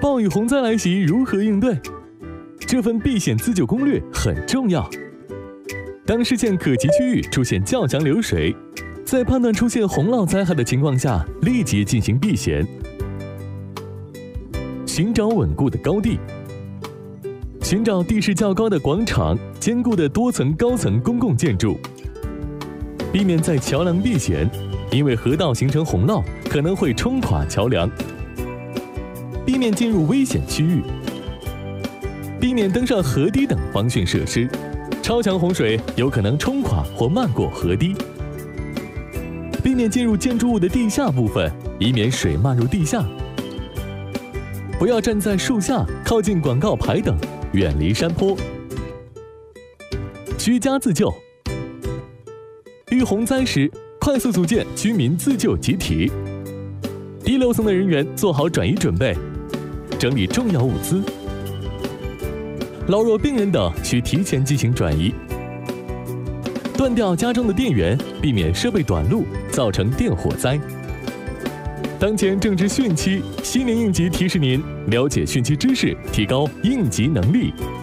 暴雨洪灾来袭如何应对？这份避险自救攻略很重要。当视线可及区域出现较强流水，在判断出现洪涝灾害的情况下，立即进行避险。寻找稳固的高地，寻找地势较高的广场、坚固的多层高层公共建筑，避免在桥梁避险，因为河道形成洪涝可能会冲垮桥梁。避免进入危险区域，避免登上河堤等防汛设施，超强洪水有可能冲垮或漫过河堤。避免进入建筑物的地下部分，以免水漫入地下。不要站在树下、靠近广告牌等，远离山坡。居家自救，遇洪灾时，快速组建居民自救集体。低楼层的人员做好转移准备，整理重要物资。老弱病人等需提前进行转移。断掉家中的电源，避免设备短路，造成电火灾。当前正值汛期，新年应急提示您了解汛期知识，提高应急能力。